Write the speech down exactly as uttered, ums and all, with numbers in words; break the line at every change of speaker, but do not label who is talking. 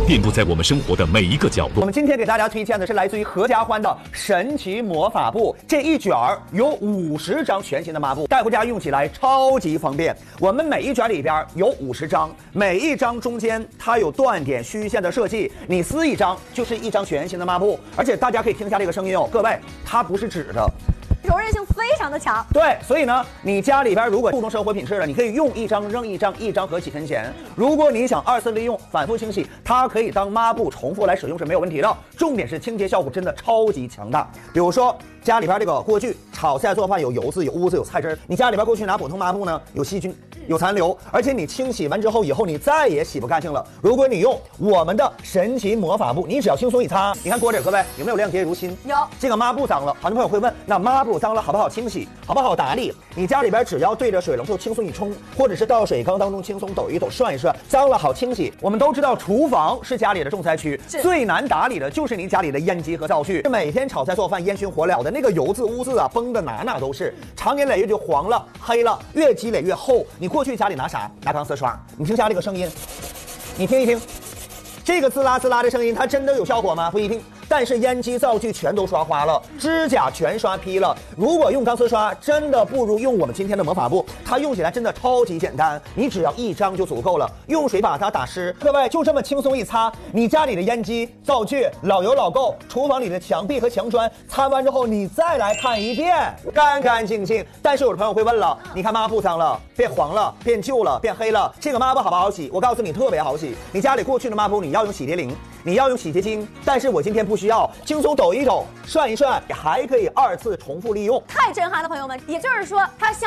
遍布在我们生活的每一个角落。
我们今天给大家推荐的是来自于合家欢的神奇魔法布，这一卷儿有五十张全新的抹布，带回家用起来超级方便。我们每一卷里边有五十张，每一张中间它有断点虚线的设计，你撕一张就是一张全新的抹布。而且大家可以听一下这个声音哦，各位，它不是纸的。
柔韧性非常的强，
对，所以呢，你家里边如果注重生活品质的，你可以用一张扔一张，一张合几分钱。如果你想二次利用、反复清洗，它可以当抹布重复来使用是没有问题的。重点是清洁效果真的超级强大。比如说家里边这个锅具炒菜做饭有油渍、有污渍、有菜汁，你家里边过去拿普通抹布呢，有细菌、有残留，而且你清洗完之后以后你再也洗不干净了。如果你用我们的神奇魔法布，你只要轻松一擦，你看锅底各位有没有亮洁如新？
有。
这个抹布脏了，很多朋友会问，那抹布脏了好不好清洗，好不好打理？你家里边只要对着水龙头轻松一冲，或者是到水缸当中轻松抖一抖、涮一涮，脏了好清洗。我们都知道，厨房是家里的重灾区，最难打理的就是你家里的烟机和灶具。每天炒菜做饭烟熏火燎的那个油渍污渍啊，崩的哪哪都是，常年累月就黄了、黑了，越积累越厚。你过去家里拿啥？拿钢丝刷。你听下这个声音，你听一听，这个滋啦滋啦的声音，它真的有效果吗？不一定。 但是烟机、灶具全都刷花了，指甲全刷劈了。如果用钢丝刷，真的不如用我们今天的魔法布，它用起来真的超级简单，你只要一张就足够了，用水把它打湿。各位就这么轻松一擦，你家里的烟机、灶具老油老垢，厨房里的墙壁和墙砖，擦完之后你再来看一遍，干干净净。但是有的朋友会问了，你看抹布脏了，变黄了，变旧了，变黑了，这个抹布好不好洗？我告诉你，特别好洗。你家里过去的抹布，你要用洗涤灵。 你要用洗洁精，但是我今天不需要，轻松抖一抖，涮一涮，还可以二次重复利用，
太震撼了，朋友们！也就是说，它像。